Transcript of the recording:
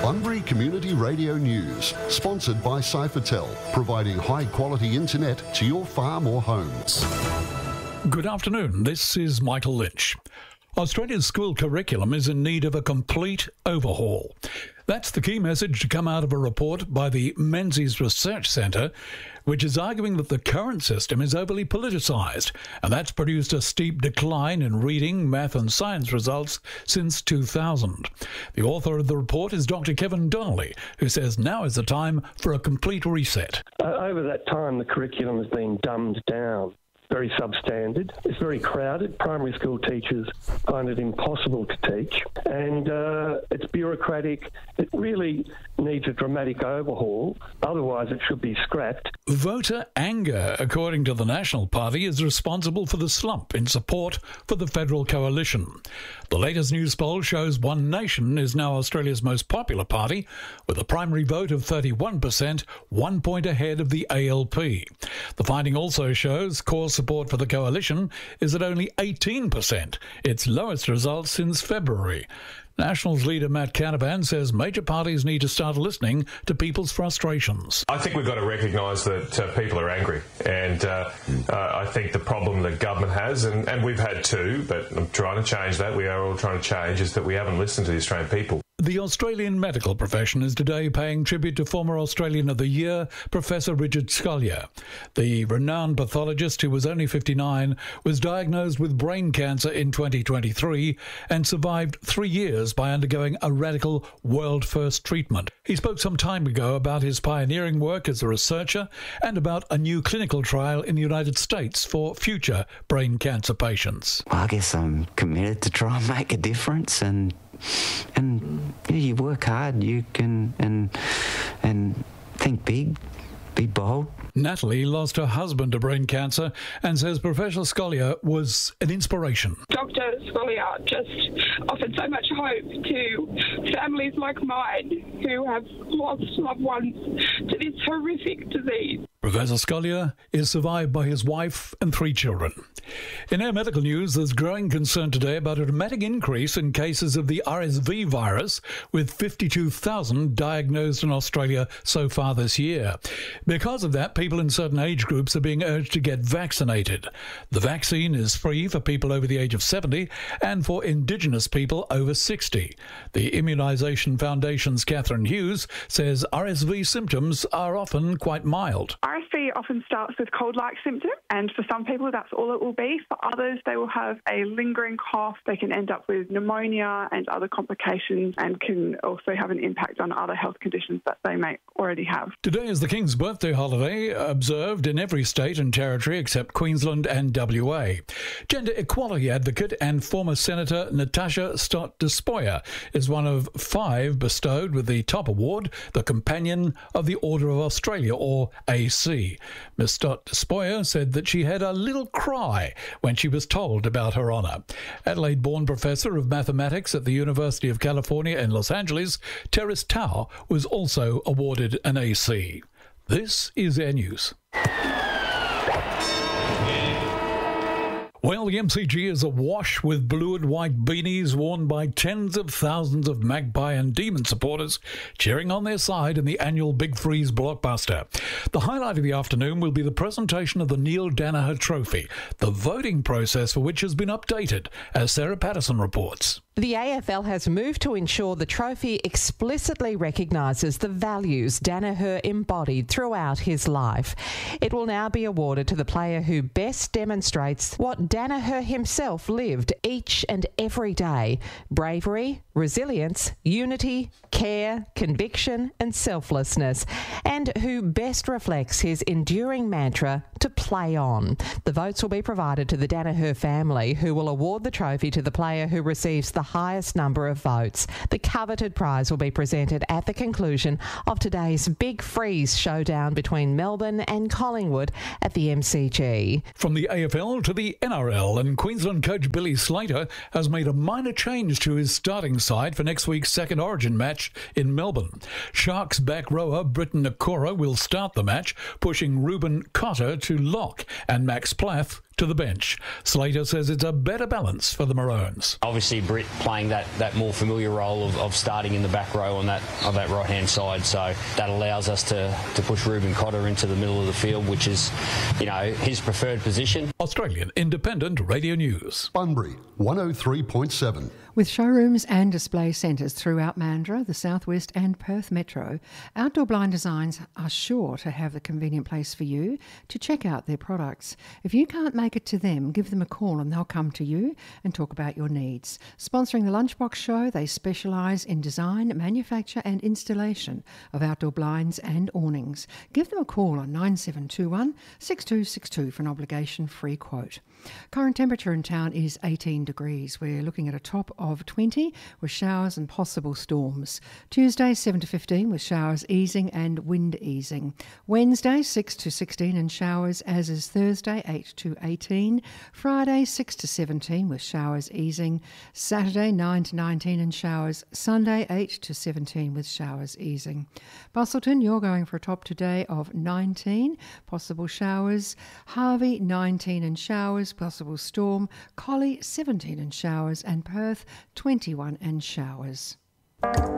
Bunbury Community Radio News, sponsored by Cyphertel, providing high-quality internet to your farm or homes. Good afternoon, this is Michael Lynch. Australia's school curriculum is in need of a complete overhaul. That's the key message to come out of a report by the Menzies Research Centre, which is arguing that the current system is overly politicised, and that's produced a steep decline in reading, math and science results since 2000. The author of the report is Dr. Kevin Donnelly, who says now is the time for a complete reset. Over that time, the curriculum has been dumbed down. Very substandard. It's very crowded. Primary school teachers find it impossible to teach, and it's bureaucratic. It really needs a dramatic overhaul. Otherwise, it should be scrapped. Voter anger, according to the National Party, is responsible for the slump in support for the federal coalition. The latest news poll shows One Nation is now Australia's most popular party, with a primary vote of 31%, 1 point ahead of the ALP. The finding also shows core support for the coalition is at only 18%, its lowest result since February. Nationals leader Matt Canavan says major parties need to start listening to people's frustrations. I think we've got to recognise that people are angry, and I think the problem that government has, and we've had too, but I'm trying to change that, we are all trying to change, is that we haven't listened to the Australian people. The Australian medical profession is today paying tribute to former Australian of the Year, Professor Richard Scolyer. The renowned pathologist, who was only 59, was diagnosed with brain cancer in 2023 and survived 3 years by undergoing a radical world-first treatment. He spoke some time ago about his pioneering work as a researcher and about a new clinical trial in the United States for future brain cancer patients. Well, I guess I'm committed to try and make a difference, and you work hard, you can and think big, be bold. Natalie lost her husband to brain cancer and says Professor Scolyer was an inspiration. Dr. Scolyer just offered so much hope to families like mine who have lost loved ones to this horrific disease. Professor Scolyer is survived by his wife and 3 children. In our medical news, there's growing concern today about a dramatic increase in cases of the RSV virus, with 52,000 diagnosed in Australia so far this year. Because of that, people in certain age groups are being urged to get vaccinated. The vaccine is free for people over the age of 70 and for Indigenous people over 60. The Immunisation Foundation's Catherine Hughes says RSV symptoms are often quite mild. RSV often starts with cold-like symptoms, and for some people that's all it will be. For others, they will have a lingering cough. They can end up with pneumonia and other complications, and can also have an impact on other health conditions that they may already have. Today is the King's birthday holiday, observed in every state and territory except Queensland and WA. Gender equality advocate and former Senator Natasha Stott Despoja is one of 5 bestowed with the top award, the Companion of the Order of Australia, or AC. Ms. Stott Despoja said that she had a little cry when she was told about her honour. Adelaide-born Professor of Mathematics at the University of California in Los Angeles, Terrace Tao was also awarded an AC. This is Air News. Well, the MCG is awash with blue and white beanies worn by tens of thousands of Magpie and Demon supporters cheering on their side in the annual Big Freeze blockbuster. The highlight of the afternoon will be the presentation of the Neil Danaher Trophy, the voting process for which has been updated, as Sarah Patterson reports. The AFL has moved to ensure the trophy explicitly recognises the values Danaher embodied throughout his life. It will now be awarded to the player who best demonstrates what Danaher himself lived each and every day: bravery, resilience, unity, care, conviction and selflessness, and who best reflects his enduring mantra to play on. The votes will be provided to the Danaher family, who will award the trophy to the player who receives the highest number of votes. The coveted prize will be presented at the conclusion of today's Big Freeze showdown between Melbourne and Collingwood at the MCG. From the AFL to the NRL, and Queensland coach Billy Slater has made a minor change to his starting side for next week's second Origin match in Melbourne. Sharks back rower Britton Nakora will start the match, pushing Ruben Cotter to lock and Max Plath to the bench. Slater says it's a better balance for the Maroons. Obviously, Britt playing that more familiar role of starting in the back row on that right-hand side, so that allows us to push Reuben Cotter into the middle of the field, which is, his preferred position. Australian Independent Radio News. Bunbury, 103.7. With showrooms and display centres throughout Mandurah, the Southwest and Perth Metro, Outdoor Blind Designs are sure to have the convenient place for you to check out their products. If you can't make it to them, give them a call and they'll come to you and talk about your needs. Sponsoring the Lunchbox Show, they specialise in design, manufacture and installation of outdoor blinds and awnings. Give them a call on 9721 6262 for an obligation-free quote. Current temperature in town is 18 degrees. We're looking at a top of 20 with showers and possible storms. Tuesday 7 to 15 with showers easing and wind easing. Wednesday 6 to 16 and showers, as is Thursday 8 to 18. Friday 6 to 17 with showers easing. Saturday 9 to 19 and showers. Sunday 8 to 17 with showers easing. Busselton, you're going for a top today of 19, possible showers. Harvey 19 and showers, possible storm. Collie 17 and showers, and Perth 21 and showers.